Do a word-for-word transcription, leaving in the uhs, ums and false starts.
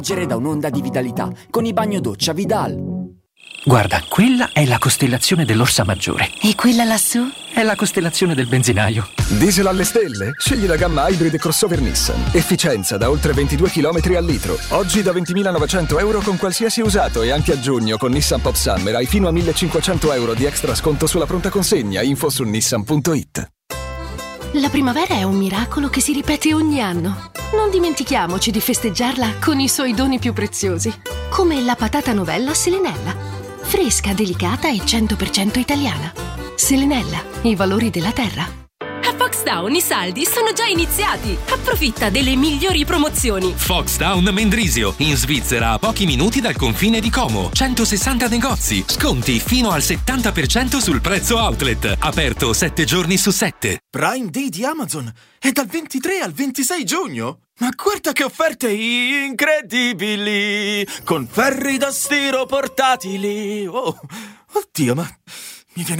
da un'onda di vitalità con i bagno doccia Vidal. Guarda, quella è la costellazione dell'Orsa Maggiore. E quella lassù? È la costellazione del benzinaio. Diesel alle stelle? Scegli la gamma Hybrid Crossover Nissan. Efficienza da oltre ventidue chilometri al litro. Oggi da ventimilanovecento euro con qualsiasi usato, e anche a giugno con Nissan Pop Summer hai fino a millecinquecento euro di extra sconto sulla pronta consegna. Info su nissan punto it. La primavera è un miracolo che si ripete ogni anno. Non dimentichiamoci di festeggiarla con i suoi doni più preziosi, come la patata novella Selenella. Fresca, delicata e cento per cento italiana. Selenella, i valori della terra. A Foxtown i saldi sono già iniziati. Approfitta delle migliori promozioni. Foxtown Mendrisio, in Svizzera, a pochi minuti dal confine di Como. centosessanta negozi, sconti fino al settanta per cento sul prezzo outlet. Aperto sette giorni su sette. Prime Day di Amazon è dal ventitré al ventisei giugno. Ma guarda che offerte incredibili! Con ferri da stiro portatili. Oh, oddio, ma